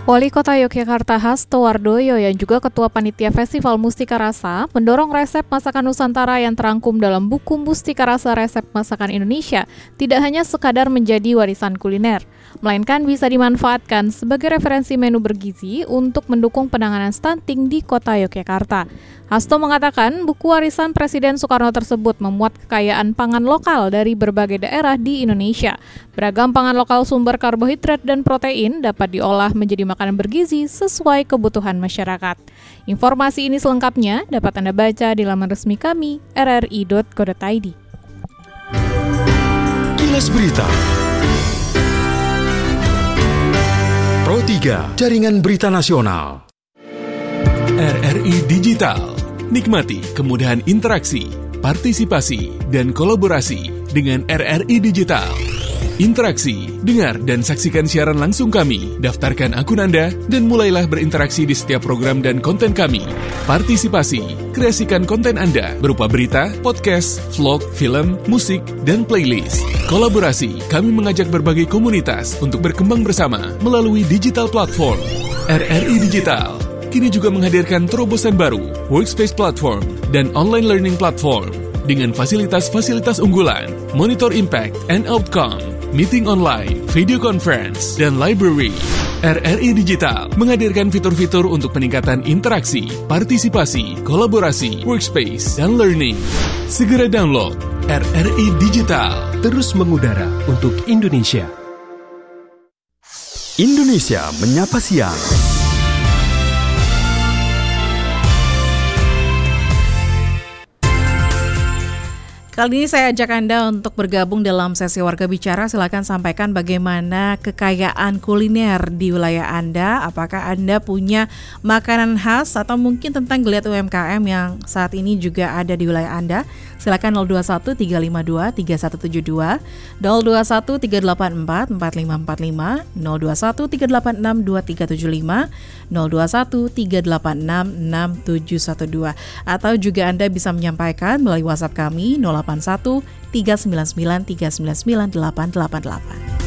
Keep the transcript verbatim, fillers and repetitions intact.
Wali Kota Yogyakarta Hasto Wardoyo yang juga Ketua Panitia Festival Mustika Rasa mendorong resep masakan Nusantara yang terangkum dalam buku Mustika Rasa Resep Masakan Indonesia tidak hanya sekadar menjadi warisan kuliner, melainkan bisa dimanfaatkan sebagai referensi menu bergizi untuk mendukung penanganan stunting di Kota Yogyakarta. Hasto mengatakan buku warisan Presiden Soekarno tersebut memuat kekayaan pangan lokal dari berbagai daerah di Indonesia. Beragam pangan lokal sumber karbohidrat dan protein dapat diolah menjadi makanan bergizi sesuai kebutuhan masyarakat. Informasi ini selengkapnya dapat Anda baca di laman resmi kami r r i dot co dot i d. Kilas Berita Pro tiga, Jaringan Berita Nasional. R R I Digital. Nikmati kemudahan interaksi, partisipasi, dan kolaborasi dengan R R I Digital. Interaksi, dengar dan saksikan siaran langsung kami, daftarkan akun Anda, dan mulailah berinteraksi di setiap program dan konten kami. Partisipasi, kreasikan konten Anda berupa berita, podcast, vlog, film, musik, dan playlist. Kolaborasi, kami mengajak berbagai komunitas untuk berkembang bersama melalui digital platform. R R I Digital kini juga menghadirkan terobosan baru, workspace platform, dan online learning platform dengan fasilitas-fasilitas unggulan, monitor impact and outcome, meeting online, video conference, dan library. R R I Digital menghadirkan fitur-fitur untuk peningkatan interaksi, partisipasi, kolaborasi, workspace, dan learning. Segera download R R I Digital. Terus mengudara untuk Indonesia. Indonesia Menyapa Siang. Kali ini saya ajak Anda untuk bergabung dalam sesi Warga Bicara. Silakan sampaikan bagaimana kekayaan kuliner di wilayah Anda. Apakah Anda punya makanan khas atau mungkin tentang geliat U M K M yang saat ini juga ada di wilayah Anda? Silakan nol dua satu tiga lima dua tiga satu tujuh dua, nol dua satu tiga delapan empat empat lima empat lima, nol dua satu tiga delapan enam dua tiga tujuh lima, nol dua satu tiga delapan enam enam tujuh satu dua. Atau juga Anda bisa menyampaikan melalui WhatsApp kami nol delapan satu tiga sembilan sembilan tiga sembilan sembilan delapan delapan delapan.